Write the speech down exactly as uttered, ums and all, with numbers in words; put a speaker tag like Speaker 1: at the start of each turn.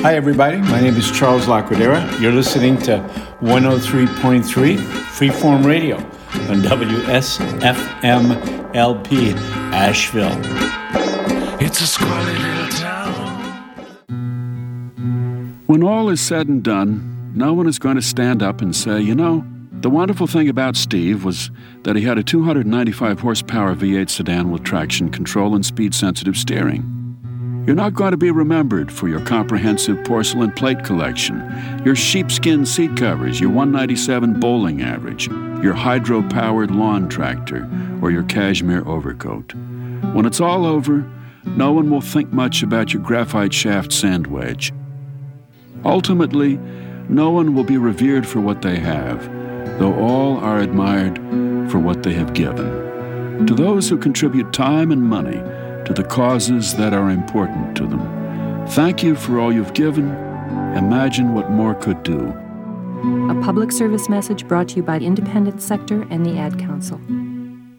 Speaker 1: Hi, everybody. My name is Charles Lacudera. You're listening to one oh three point three Freeform Radio on W S F M L P Asheville.
Speaker 2: It's a squalid little town.
Speaker 3: When all is said and done, no one is going to stand up and say, you know, the wonderful thing about Steve was that he had a two hundred ninety-five horsepower V eight sedan with traction control and speed-sensitive steering. You're not going to be remembered for your comprehensive porcelain plate collection, your sheepskin seat covers, your one ninety-seven bowling average, your hydro-powered lawn tractor, or your cashmere overcoat. When it's all over, no one will think much about your graphite shaft sand wedge. Ultimately, no one will be revered for what they have, though all are admired for what they have given. To those who contribute time and money to the causes that are important to them, thank you for all you've given. Imagine what more could do.
Speaker 4: A public service message brought to you by the Independent Sector and the Ad Council.